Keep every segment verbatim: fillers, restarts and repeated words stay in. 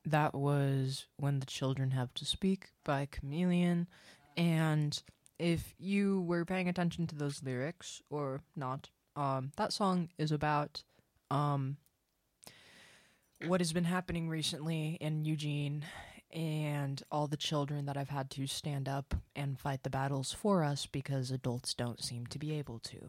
That was When the Children Have to Speak by Chameleon. And if you were paying attention to those lyrics or not, um, that song is about um, what has been happening recently in Eugene and all the children that have had to stand up and fight the battles for us because adults don't seem to be able to.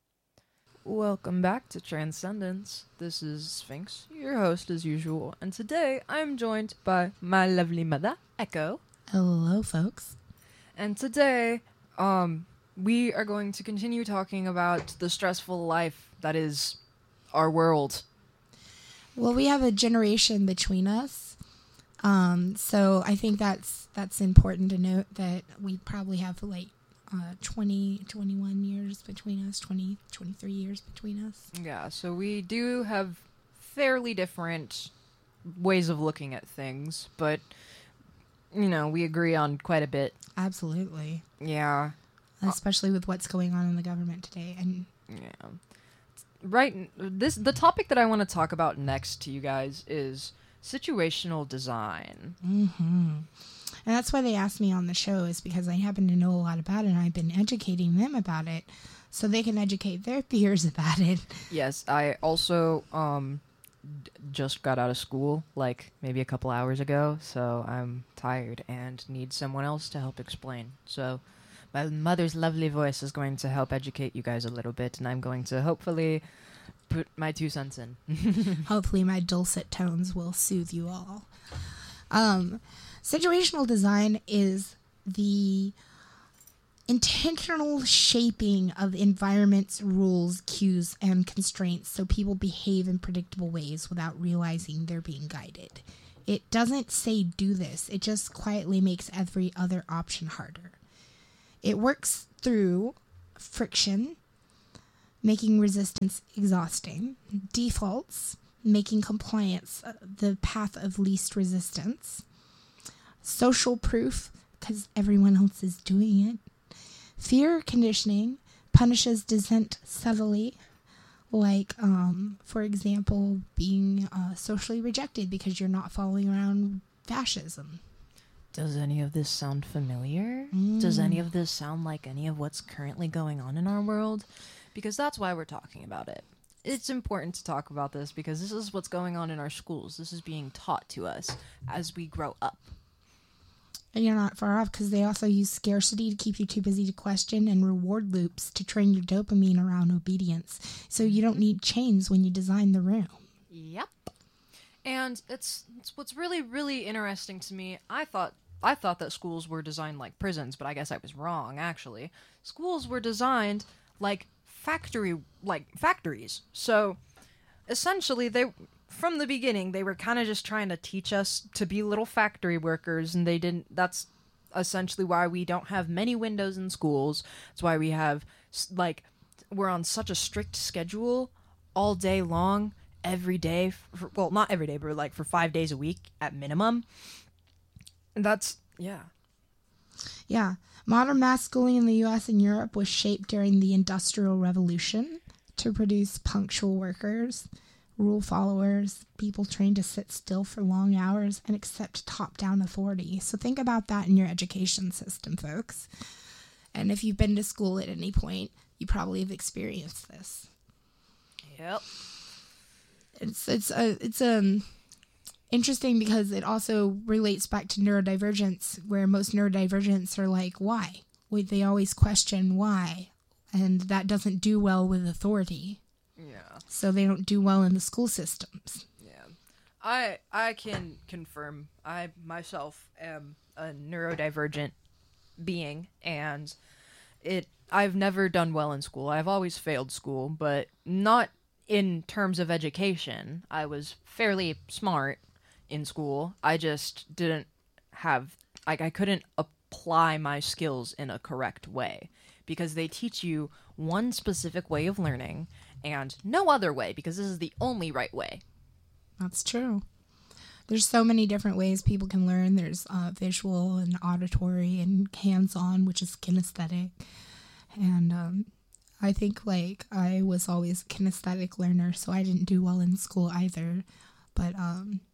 Welcome back to Transcendence. This is Sphinx, your host as usual, and today I'm joined by my lovely mother, Echo. Hello, folks. And today, um, we are going to continue talking about the stressful life that is our world. Well, we have a generation between us, um, so I think that's that's important to note that we probably have like uh, twenty, twenty-one years between us, twenty, twenty-three years between us. Yeah, so we do have fairly different ways of looking at things, but, you know, we agree on quite a bit. Absolutely. Yeah. Especially with what's going on in the government today. And yeah. Right, this the topic that I want to talk about next to you guys is situational design. Mm-hmm. And that's why they asked me on the show, is because I happen to know a lot about it, and I've been educating them about it so they can educate their peers about it. Yes, I also um d- just got out of school, like, maybe a couple hours ago, so I'm tired and need someone else to help explain. So my mother's lovely voice is going to help educate you guys a little bit, and I'm going to hopefully put my two cents in. Hopefully my dulcet tones will soothe you all. Um, situational design is the intentional shaping of environments, rules, cues, and constraints so people behave in predictable ways without realizing they're being guided. It doesn't say do this, it just quietly makes every other option harder. It works through friction, making resistance exhausting, defaults, making compliance the path of least resistance, social proof, because everyone else is doing it, fear conditioning, punishes dissent subtly, like, um, for example, being uh, socially rejected because you're not following around fascism. Does any of this sound familiar? Mm. Does any of this sound like any of what's currently going on in our world? Because that's why we're talking about it. It's important to talk about this because this is what's going on in our schools. This is being taught to us as we grow up. And you're not far off, because they also use scarcity to keep you too busy to question, and reward loops to train your dopamine around obedience. So you don't need chains when you design the room. Yep. And it's, it's what's really, really interesting to me. I thought I thought that schools were designed like prisons, but I guess I was wrong, actually. Schools were designed like factory like factories. So essentially they from the beginning they were kind of just trying to teach us to be little factory workers, and they didn't that's essentially why we don't have many windows in schools. It's why we have like we're on such a strict schedule all day long, every day for, well, not every day, but like for five days a week at minimum. And that's, yeah. Yeah. Modern mass schooling in the U S and Europe was shaped during the Industrial Revolution to produce punctual workers, rule followers, people trained to sit still for long hours and accept top-down authority. So think about that in your education system, folks. And if you've been to school at any point, you probably have experienced this. Yep. It's it's a it's um interesting because it also relates back to neurodivergence, where most neurodivergents are like, why? Wait, they always question why, and that doesn't do well with authority. Yeah. So they don't do well in the school systems. Yeah. I I can confirm I myself am a neurodivergent being, and it I've never done well in school. I've always failed school, but not in terms of education. I was fairly smart in school. I just didn't have, like, I couldn't apply my skills in a correct way because they teach you one specific way of learning and no other way because this is the only right way. That's true. There's so many different ways people can learn. There's uh, visual and auditory and hands-on, which is kinesthetic. And um, I think, like, I was always a kinesthetic learner, so I didn't do well in school either. But um,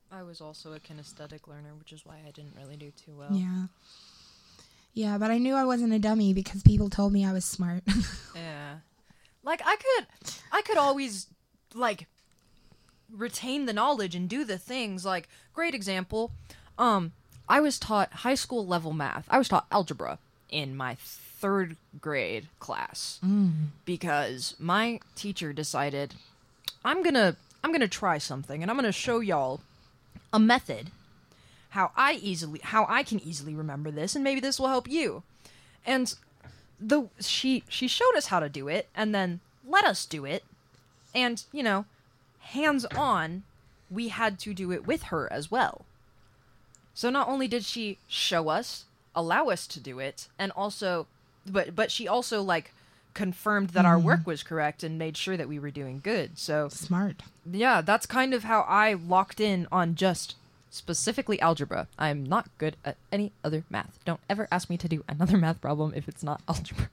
I was also a kinesthetic learner, which is why I didn't really do too well. Yeah. Yeah, but I knew I wasn't a dummy because people told me I was smart. Yeah. Like, I could, I could always, like, retain the knowledge and do the things. Like, great example, um, I was taught high school level math. I was taught algebra in my third grade class. Mm. Because my teacher decided, I'm gonna, I'm gonna try something, and I'm gonna show y'all a method how I easily how I can easily remember this, and maybe this will help you. And the she she showed us how to do it and then let us do it. And, you know, hands on, we had to do it with her as well. So not only did she show us, allow us to do it, and also but but she also like confirmed that mm. our work was correct and made sure that we were doing good. So smart. Yeah, that's kind of how I locked in on just specifically algebra. I'm not good at any other math. Don't ever ask me to do another math problem if it's not algebra.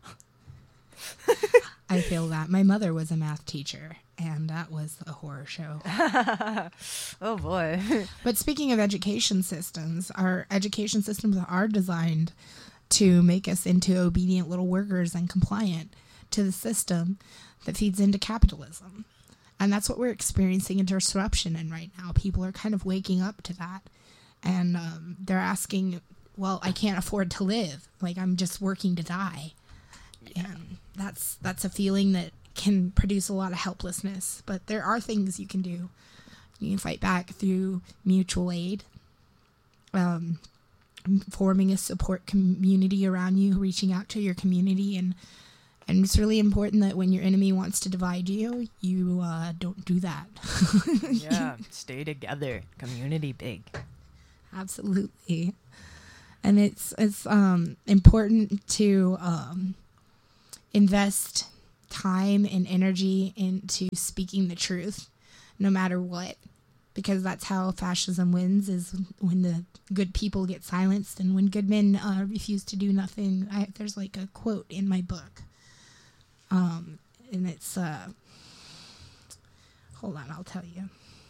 I feel that. My mother was a math teacher, and that was a horror show. Oh, boy. But speaking of education systems, our education systems are designed to make us into obedient little workers and compliant to the system that feeds into capitalism. And that's what we're experiencing a disruption in right now. People are kind of waking up to that. And um, they're asking, well, I can't afford to live. Like, I'm just working to die. Yeah. And that's that's a feeling that can produce a lot of helplessness. But there are things you can do. You can fight back through mutual aid, um, forming a support community around you, reaching out to your community, and And it's really important that when your enemy wants to divide you, you uh, don't do that. Yeah, stay together. Community big. Absolutely. And it's it's um, important to um, invest time and energy into speaking the truth, no matter what, because that's how fascism wins, is when the good people get silenced and when good men uh, refuse to do nothing. I, there's like a quote in my book. Um, and it's, uh, hold on, I'll tell you.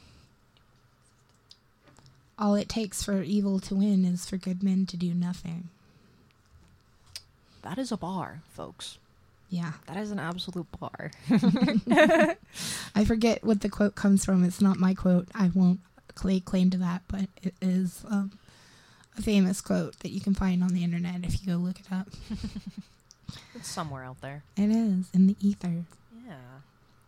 All it takes for evil to win is for good men to do nothing. That is a bar, folks. Yeah. That is an absolute bar. I forget what the quote comes from. It's not my quote. I won't lay claim to that, but it is, um, a famous quote that you can find on the internet if you go look it up. It's somewhere out there. It is, in the ether. Yeah.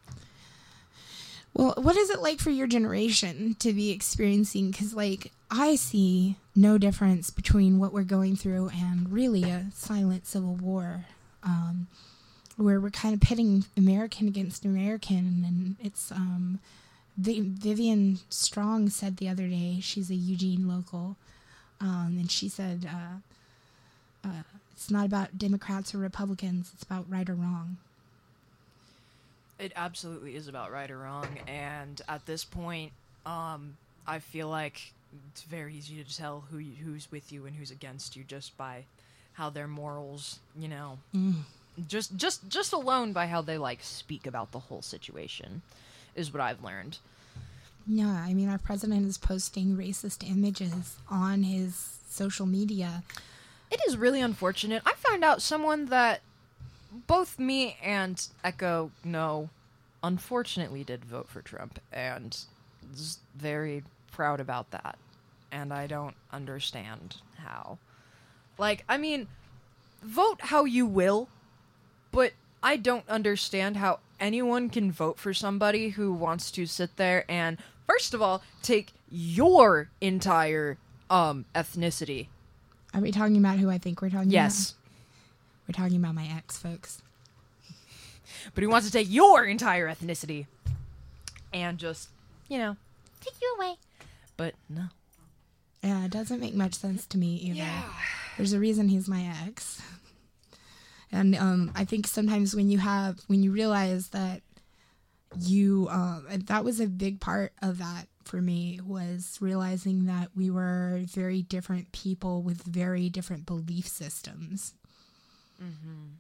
Well, what is it like for your generation to be experiencing? Because, like, I see no difference between what we're going through and really a silent civil war, um, where we're kind of pitting American against American. And it's, um, v- Vivian Strong said the other day, she's a Eugene local, um, and she said, uh, uh, it's not about Democrats or Republicans. It's about right or wrong. It absolutely is about right or wrong. And at this point, um, I feel like it's very easy to tell who you, who's with you and who's against you just by how their morals, you know, Mm. just just just alone by how they like speak about the whole situation is what I've learned. Yeah, I mean, our president is posting racist images on his social media. It is really unfortunate. I found out someone that both me and Echo know unfortunately did vote for Trump, and is very proud about that. And I don't understand how. Like, I mean, vote how you will, but I don't understand how anyone can vote for somebody who wants to sit there and, first of all, take your entire um ethnicity. Are we talking about who I think we're talking Yes. about? We're talking about my ex, folks. But he wants to take your entire ethnicity and just, you know, take you away. But no. Yeah, it doesn't make much sense to me either. Yeah. There's a reason he's my ex. And um, I think sometimes when you have, when you realize that you, um, and that was a big part of that for me, was realizing that we were very different people with very different belief systems. Mm-hmm.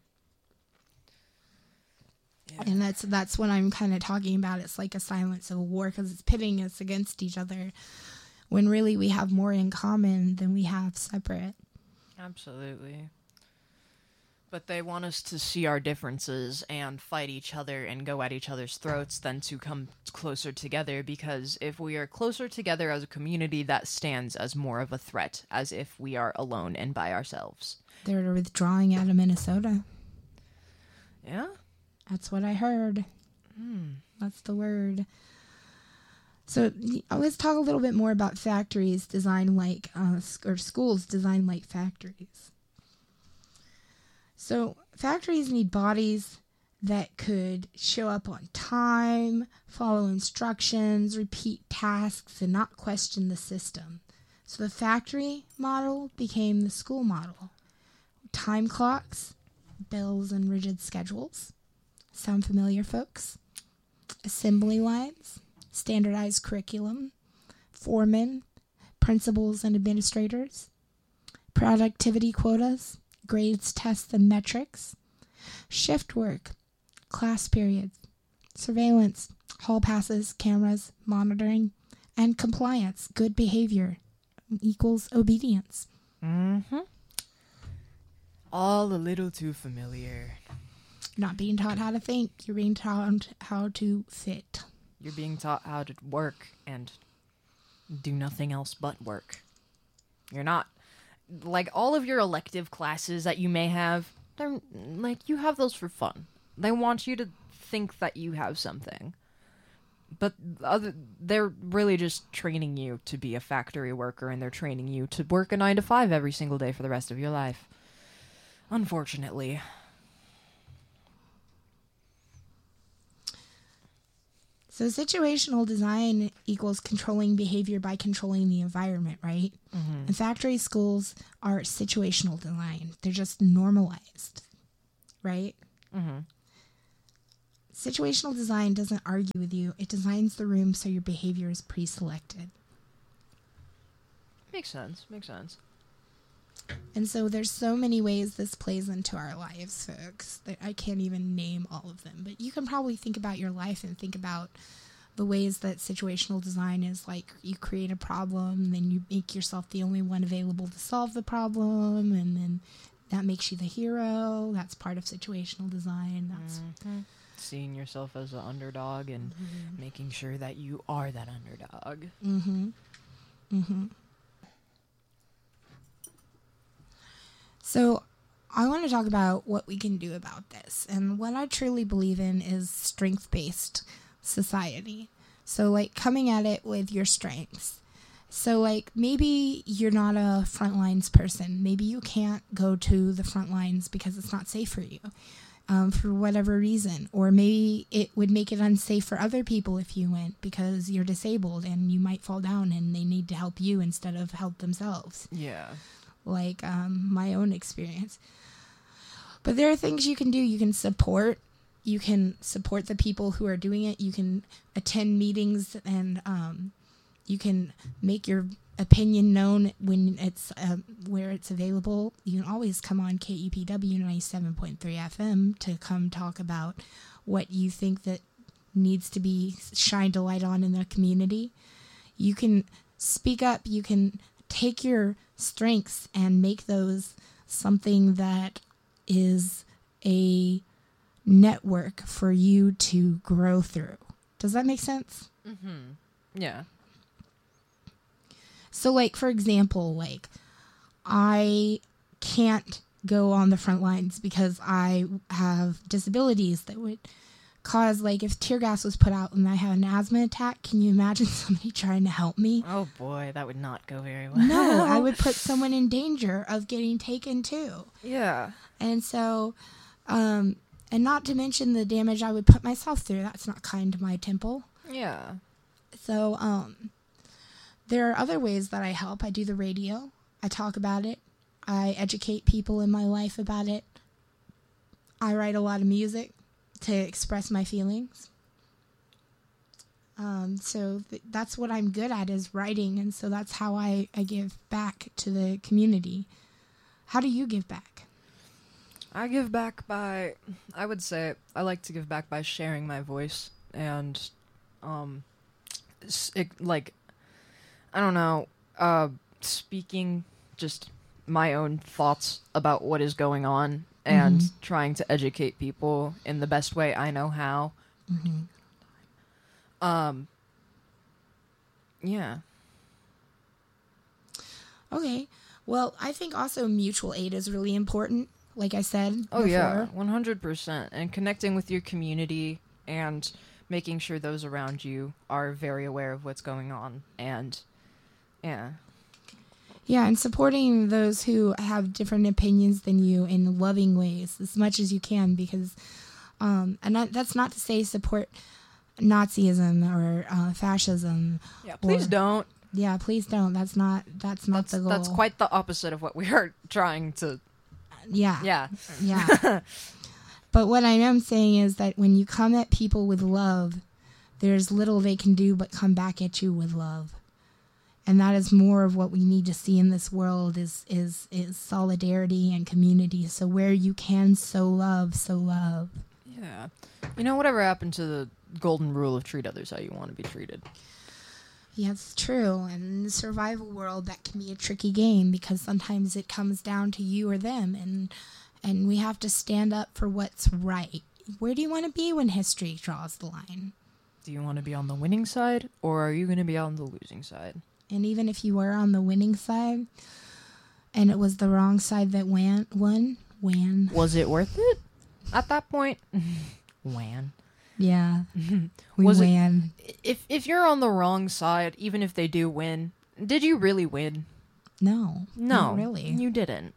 Yeah. And that's that's what I'm kind of talking about. It's like a silent civil war because it's pitting us against each other. when really we have more in common than we have separate. Absolutely. But they want us to see our differences and fight each other and go at each other's throats than to come closer together, because if we are closer together as a community, that stands as more of a threat, as if we are alone and by ourselves. They're withdrawing out of Minnesota. Yeah? That's what I heard. Hmm. That's the word. So let's talk a little bit more about factories designed like, uh, or schools designed like factories. So factories need bodies that could show up on time, follow instructions, repeat tasks, and not question the system. So the factory model became the school model. Time clocks, bells, and rigid schedules. Sound familiar, folks? Assembly lines, standardized curriculum, foremen, principals and administrators, productivity quotas, grades, tests, and metrics, shift work, class periods, surveillance, hall passes, cameras, monitoring, and compliance. Good behavior equals obedience. Mm-hmm. All a little too familiar. You're not being taught how to think. You're being taught how to fit. You're being taught how to work and do nothing else but work. You're not... Like, all of your elective classes that you may have, they're, like, you have those for fun. They want you to think that you have something. But other, they're really just training you to be a factory worker, and they're training you to work a nine to five every single day for the rest of your life. Unfortunately. So situational design equals controlling behavior by controlling the environment, right? Mm-hmm. And factory schools are situational design. They're just normalized, right? Mm-hmm. Situational design doesn't argue with you. It designs the room so your behavior is pre-selected. Makes sense. Makes sense. And so there's so many ways this plays into our lives, folks, that I can't even name all of them. But you can probably think about your life and think about the ways that situational design is like you create a problem, then you make yourself the only one available to solve the problem, and then that makes you the hero. That's part of situational design. That's mm-hmm. Seeing yourself as an underdog and mm-hmm. making sure that you are that underdog. Mm-hmm. Mm-hmm. So I want to talk about what we can do about this. And what I truly believe in is strength-based society. So, like, coming at it with your strengths. So, like, maybe you're not a front lines person. Maybe you can't go to the front lines because it's not safe for you, um, for whatever reason. Or maybe it would make it unsafe for other people if you went because you're disabled and you might fall down and they need to help you instead of help themselves. Yeah. Like um, my own experience. But there are things you can do. You can support. You can support the people who are doing it. You can attend meetings and um, you can make your opinion known when it's uh, where it's available. You can always come on K E P W ninety-seven point three F M to come talk about what you think that needs to be shined a light on in the community. You can speak up. You can take your strengths and make those something that is a network for you to grow through. Does that make sense? Mm-hmm. Yeah. So, like, for example, like, I can't go on the front lines because I have disabilities that would cause, like, if tear gas was put out and I had an asthma attack, can you imagine somebody trying to help me? Oh boy, that would not go very well. No, I would put someone in danger of getting taken too. Yeah. And so, um, and not to mention the damage I would put myself through. That's not kind to my temple. Yeah. So, um, there are other ways that I help. I do the radio. I talk about it. I educate people in my life about it. I write a lot of music to express my feelings. Um, so th- that's what I'm good at, is writing. And so that's how I, I give back to the community. How do you give back? I give back by, I would say, I like to give back by sharing my voice and, um, it, like, I don't know, uh, speaking just my own thoughts about what is going on and Mhm. trying to educate people in the best way I know how. Mhm. Um, yeah. Okay. Well, I think also mutual aid is really important, like I said Oh, before. yeah, one hundred percent. And connecting with your community and making sure those around you are very aware of what's going on. And, yeah. Yeah, and supporting those who have different opinions than you in loving ways as much as you can, because, um, and that, that's not to say support Nazism or uh, fascism. Yeah, please or, don't. Yeah, please don't. That's not that's not That's, the goal. that's quite the opposite of what we are trying to. Yeah. Yeah. Yeah. But what I am saying is that when you come at people with love, there's little they can do but come back at you with love. And that is more of what we need to see in this world is is is solidarity and community. So where you can sow love, sow love. Yeah. You know, whatever happened to the golden rule of treat others how you want to be treated? Yeah, it's true. And in the survival world, that can be a tricky game because sometimes it comes down to you or them, and and we have to stand up for what's right. Where do you want to be when history draws the line? Do you want to be on the winning side, or are you going to be on the losing side? And even if you were on the winning side, and it was the wrong side that wan- won, wan. Was it worth it at that point? Wan. Yeah, we Was it- wan. If if you're on the wrong side, even if they do win, did you really win? No, No, not really. You didn't.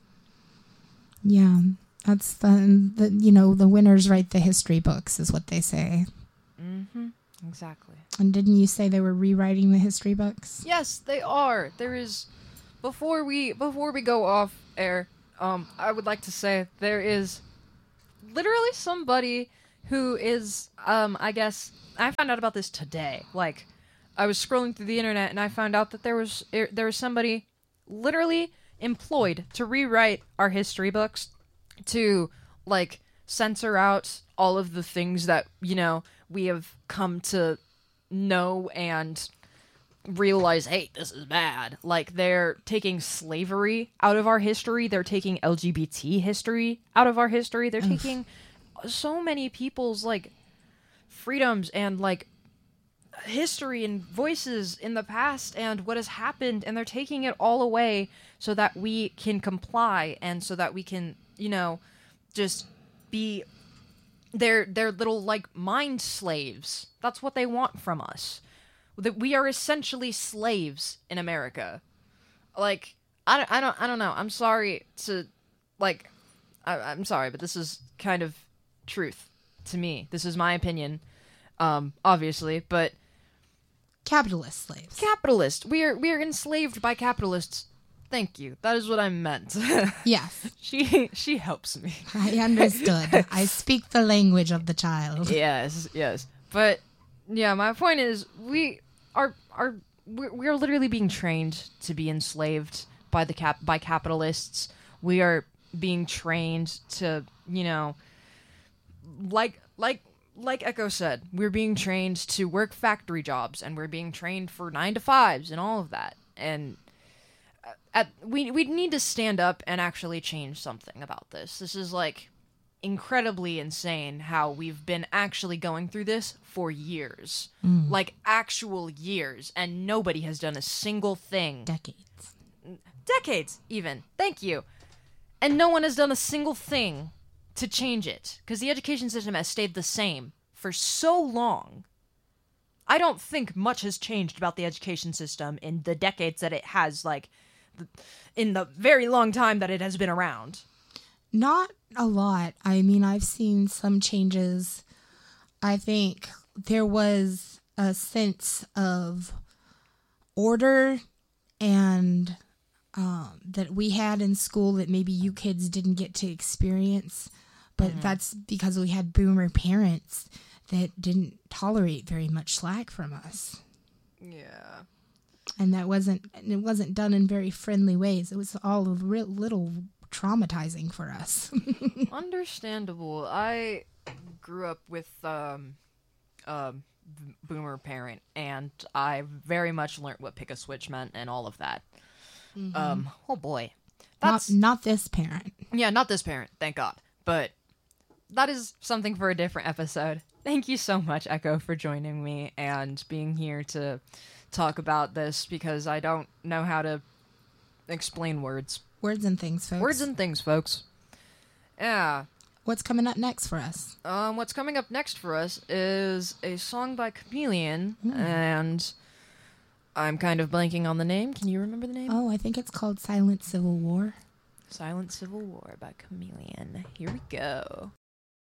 Yeah, that's the, the you know the winners write the history books is what they say. Mm-hmm. Exactly. And didn't you say they were rewriting the history books? Yes, they are. There is. Before we before we go off air, um, I would like to say there is literally somebody who is, um, I guess I found out about this today. Like, I was scrolling through the internet and I found out that there was er, there was somebody literally employed to rewrite our history books, to like censor out all of the things that, you know, we have come to know and realize, hey, this is bad. Like, they're taking slavery out of our history. They're taking L G B T history out of our history. They're taking so many people's, like, freedoms and, like, history and voices in the past and what has happened, and they're taking it all away so that we can comply and so that we can, you know, just be their their little, like, mind slaves. That's what they want from us. That we are essentially slaves in America. Like, I don't, I don't, I don't know. I'm sorry to, like, I, I'm sorry, but this is kind of truth to me. This is my opinion, um, obviously, but Capitalist slaves. capitalist. We are we are enslaved by capitalists. Thank you. That is what I meant. Yes, she she helps me. I understood. I speak the language of the child. Yes, yes. But yeah, my point is we are are we're, we're literally being trained to be enslaved by the cap by capitalists. We are being trained to, you know, like like like Echo said, we're being trained to work factory jobs, and we're being trained for nine to fives and all of that. And at, we we need to stand up and actually change something about this. This is, like, incredibly insane how we've been actually going through this for years. Mm. Like, actual years, and nobody has done a single thing. Decades. Decades, even. Thank you. And no one has done a single thing to change it, because the education system has stayed the same for so long. I don't think much has changed about the education system in the decades that it has, like, th- in the very long time that it has been around. Not a lot. I mean, I've seen some changes. I think there was a sense of order and um, that we had in school that maybe you kids didn't get to experience. But mm-hmm. that's because we had boomer parents that didn't tolerate very much slack from us. Yeah. And that wasn't, it wasn't done in very friendly ways. It was all a real little traumatizing for us. Understandable. I grew up with um, um, b- boomer parent, and I very much learned what pick a switch meant and all of that. Mm-hmm. Um, oh boy. That's not, not this parent. Yeah, not this parent, thank God. But that is something for a different episode. Thank you so much, Echo, for joining me and being here to talk about this, because I don't know how to explain words. Words and things, folks. Words and things, folks. Yeah. What's coming up next for us? Um, what's coming up next for us is a song by Chameleon, mm. and I'm kind of blanking on the name. Can you remember the name? Oh, I think it's called Silent Civil War. Silent Civil War by Chameleon. Here we go.